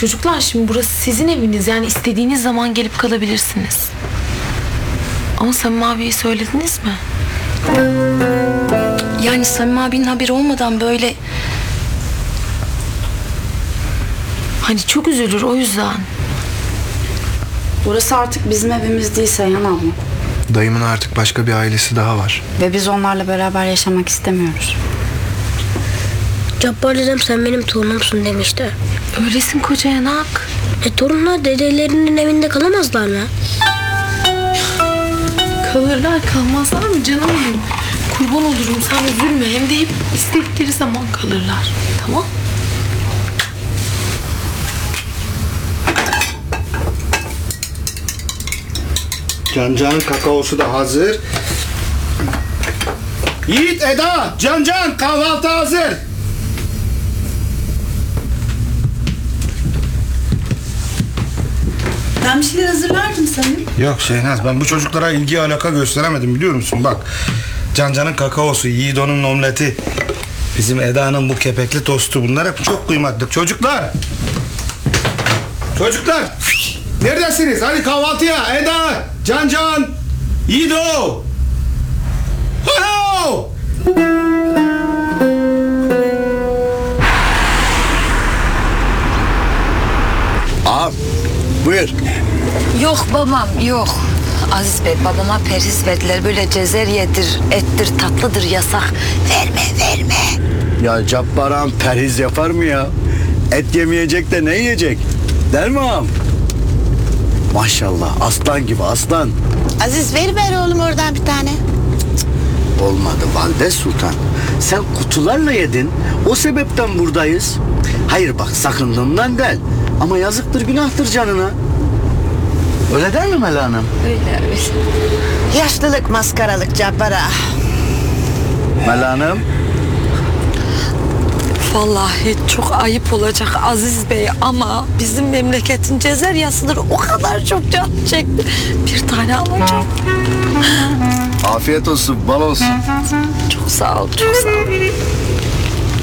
Çocuklar şimdi burası sizin eviniz. Yani istediğiniz zaman gelip kalabilirsiniz. Ama Samim abiye söylediniz mi? Yani Samim abinin haberi olmadan böyle... Hani çok üzülür o yüzden. Burası artık bizim evimiz değil Seyhan abla. Dayımın artık başka bir ailesi daha var. Ve biz onlarla beraber yaşamak istemiyoruz. Cabbar dedem sen benim torunumsun demişti. Öylesin koca yanak. Torunlar dedelerinin evinde kalamazlar mı? Kalırlar kalmazlar mı canım benim? Kurban olurum sen üzülme. Hem de hep istedikleri zaman kalırlar. Tamam? Cancan'ın kakaosu da hazır. Yiğit, Eda, Cancan kahvaltı hazır. Ben bir şeyler hazırlardım Samim. Yok Şehnaz, ben bu çocuklara ilgi alaka gösteremedim biliyor musun? Bak, Cancan'ın kakaosu, Yiğido'nun omleti, bizim Eda'nın bu kepekli tostu, bunlar hep çok kıymetli. Çocuklar! Çocuklar! Neredesiniz? Hadi kahvaltıya! Eda, Cancan, Yiğido! Hello! Ağam buyur. Yok babam yok. Aziz Bey babama perhiz verdiler. Böyle cezeryedir, ettir, tatlıdır yasak. Verme. Ya Cabbar ağam perhiz yapar mı ya? Et yemeyecek de ne yiyecek? Der mi ağam? Maşallah aslan gibi aslan. Aziz ver oğlum oradan bir tane. Olmadı Valide Sultan. Sen kutularla yedin. O sebepten buradayız. Hayır bak sakındığımdan değil. Ama yazıktır günahtır canına. Öyle değil mi Mela Hanım? Öyle. Yaşlılık maskaralık Cabbar'a. Mela Hanım. Vallahi çok ayıp olacak Aziz Bey ama bizim memleketin cezeryasıdır. O kadar çok can çekti. Bir tane alacağım. Afiyet olsun, bal olsun. Çok sağ ol, çok sağ ol.